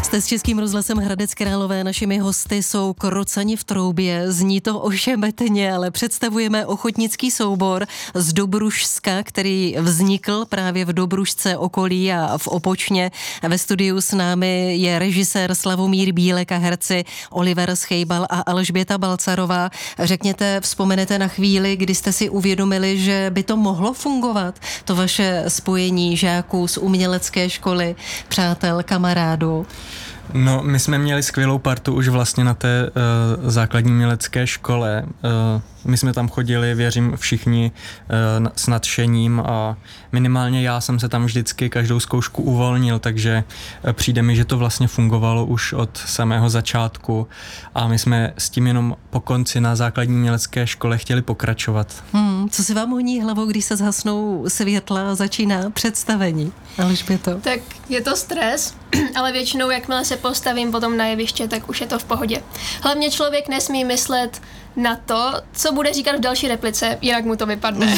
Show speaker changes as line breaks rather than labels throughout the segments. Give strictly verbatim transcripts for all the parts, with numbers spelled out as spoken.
Jste s Českým rozhlasem Hradec Králové, našimi hosty jsou Krocani v troubě, zní to ošemetně, ale představujeme ochotnický soubor z Dobrušska, který vznikl právě v Dobrušce, okolí a v Opočně. Ve studiu s námi je režisér Slavomír Bílek a herci Oliver Schejbal a Alžběta Balcarová. Řekněte, vzpomenete na chvíli, kdy jste si uvědomili, že by to mohlo fungovat, to vaše spojení žáků z umělecké školy, přátel, kamarádů?
No, my jsme měli skvělou partu už vlastně na té uh, základní umělecké škole. Uh, my jsme tam chodili, věřím, všichni uh, s nadšením a minimálně já jsem se tam vždycky každou zkoušku uvolnil, takže uh, přijde mi, že to vlastně fungovalo už od samého začátku a my jsme s tím jenom po konci na základní umělecké škole chtěli pokračovat.
Hmm, co si vám honí hlavou, když se zhasnou světla a začíná představení? Alžběto?
Tak je to stres, ale většinou, jakmile se postavím potom na jeviště, tak už je to v pohodě. Hlavně člověk nesmí myslet na to, co bude říkat v další replice, jinak mu to vypadne.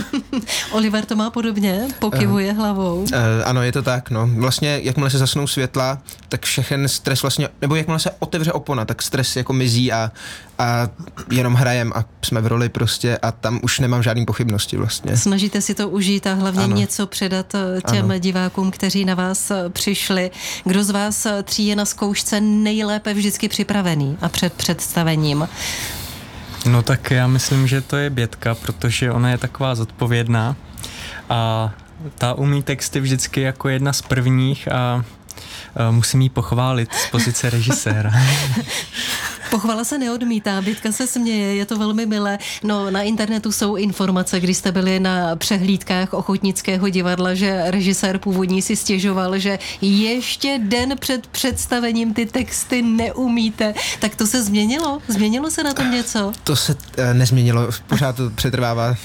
Oliver to má podobně, pokyvuje uh, hlavou.
Uh, ano, je to tak, no. Vlastně, jakmile se zasnou světla, tak všechen stres vlastně, nebo jakmile se otevře opona, tak stres jako mizí a, a jenom hrajem a jsme v roli prostě a tam už nemám žádný pochybnosti vlastně.
Snažíte si to užít a hlavně ano. něco předat těm ano. divákům, kteří na vás přišli. Kdo z vás tří je na zkoušce nejlépe vždycky připravený a před představením?
No tak já myslím, že to je Bětka, protože ona je taková zodpovědná a ta umí texty vždycky jako jedna z prvních a, a musím jí pochválit z pozice režiséra.
Pochvala se neodmítá, Bětka se směje, je to velmi milé. No, na internetu jsou informace, když jste byli na přehlídkách Ochotnického divadla, že režisér původní si stěžoval, že ještě den před představením ty texty neumíte. Tak to se změnilo? Změnilo se na tom něco?
To se uh, nezměnilo, pořád to přetrvává.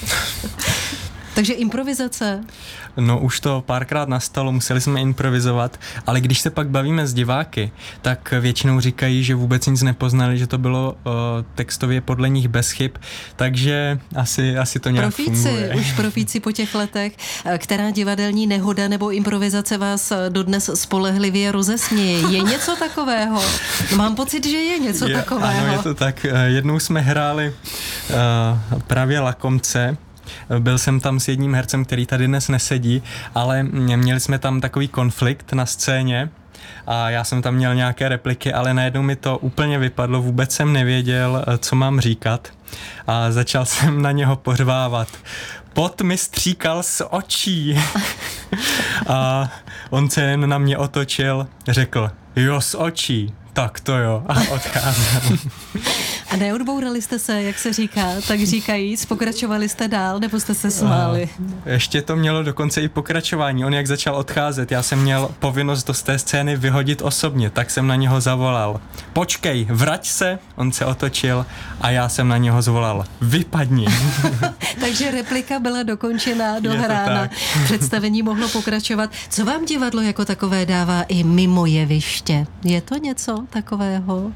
Takže improvizace?
No už to párkrát nastalo, museli jsme improvizovat, ale když se pak bavíme s diváky, tak většinou říkají, že vůbec nic nepoznali, že to bylo uh, textově podle nich bez chyb, takže asi, asi to nějak
profíci,
funguje.
Už profíci po těch letech, která divadelní nehoda nebo improvizace vás dodnes spolehlivě rozesměje. Je něco takového? Mám pocit, že je něco
je,
takového.
Ano, je to tak. Jednou jsme hráli uh, právě Lakomce. Byl jsem tam s jedním hercem, který tady dnes nesedí, ale měli jsme tam takový konflikt na scéně a já jsem tam měl nějaké repliky, ale najednou mi to úplně vypadlo, vůbec jsem nevěděl, co mám říkat a začal jsem na něho pořvávat. Pot mi stříkal z očí. A on se jen na mě otočil, řekl, jo, z očí. Tak to jo, a odcházel.
A neodbourali jste se, jak se říká, tak říkajíc, pokračovali jste dál, nebo jste se smáli?
Ještě to mělo dokonce i pokračování. On jak začal odcházet, já jsem měl povinnost do té scény vyhodit osobně, tak jsem na něho zavolal. Počkej, vrať se, on se otočil a já jsem na něho zvolal. Vypadni.
Takže replika byla dokončená, dohrána. Představení mohlo pokračovat. Co vám divadlo jako takové dává i mimo jeviště? Je to něco takového?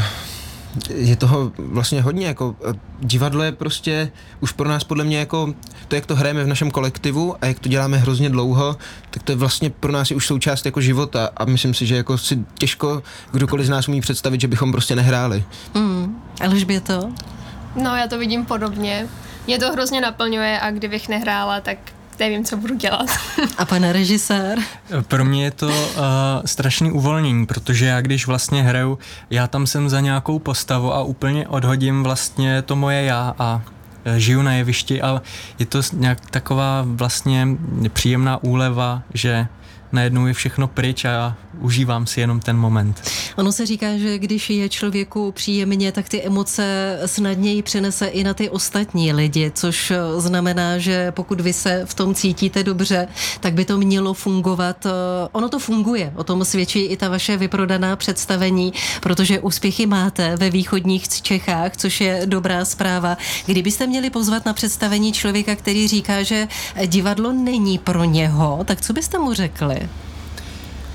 Je toho vlastně hodně, jako divadlo je prostě už pro nás podle mě jako to, jak to hrajeme v našem kolektivu a jak to děláme hrozně dlouho, tak to je vlastně pro nás je už součást jako života a myslím si, že jako si těžko kdokoliv z nás umí představit, že bychom prostě nehráli.
Mm, Alžběto?
No, já to vidím podobně. Mě to hrozně naplňuje a kdybych nehrála, tak nevím, co budu dělat.
A pan režisér?
Pro mě je to uh, strašný uvolnění, protože já když vlastně hraju, já tam jsem za nějakou postavu a úplně odhodím vlastně to moje já a žiju na jevišti a je to nějak taková vlastně příjemná úleva, že najednou je všechno pryč a užívám si jenom ten moment.
Ono se říká, že když je člověku příjemně, tak ty emoce snadněji přenese i na ty ostatní lidi, což znamená, že pokud vy se v tom cítíte dobře, tak by to mělo fungovat. Ono to funguje, o tom svědčí i ta vaše vyprodaná představení, protože úspěchy máte ve východních Čechách, což je dobrá zpráva. Kdybyste měli pozvat na představení člověka, který říká, že divadlo není pro něho, tak co byste mu řekli?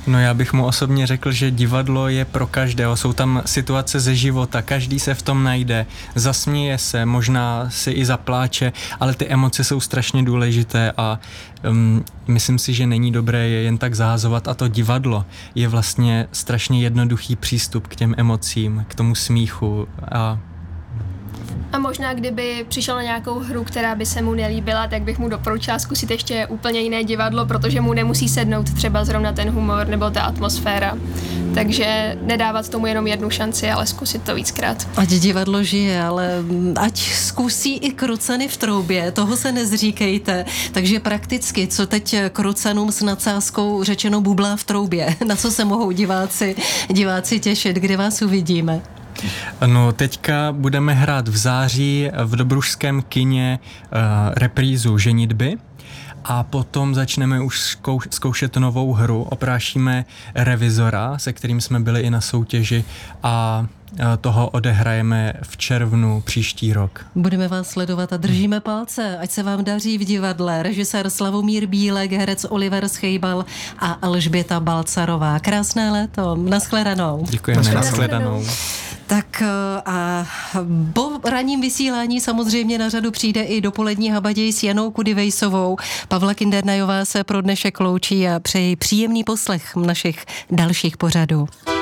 No já bych mu osobně řekl, že divadlo je pro každého. Jsou tam situace ze života, každý se v tom najde, zasměje se, možná si i zapláče, ale ty emoce jsou strašně důležité a um, myslím si, že není dobré je jen tak zahazovat a to divadlo je vlastně strašně jednoduchý přístup k těm emocím, k tomu smíchu a
A možná, kdyby přišel na nějakou hru, která by se mu nelíbila, tak bych mu doporučila zkusit ještě úplně jiné divadlo, protože mu nemusí sednout třeba zrovna ten humor nebo ta atmosféra. Takže nedávat tomu jenom jednu šanci, ale zkusit to víckrát.
Ať divadlo žije, ale ať zkusí i Krocany v troubě, toho se nezříkejte. Takže prakticky, co teď Krocanům s nadsázkou řečeno bublá v troubě, na co se mohou diváci, diváci těšit, kde vás uvidíme?
No, teďka budeme hrát v září v Dobrušském kině uh, reprízu Ženitby a potom začneme už zkou, zkoušet novou hru. Oprášíme Revizora, se kterým jsme byli i na soutěži a uh, toho odehrajeme v červnu příští rok.
Budeme vás sledovat a držíme palce, ať se vám daří v divadle. Režisér Slavomír Bílek, herec Oliver Schejbal a Alžběta Balcarová. Krásné léto, nashledanou.
Děkujeme, nashledanou.
Tak a po ranním vysílání samozřejmě na řadu přijde i dopolední habaděj s Janou Kudivejsovou. Pavla Kindernajová se pro dnešek loučí a přeji příjemný poslech našich dalších pořadů.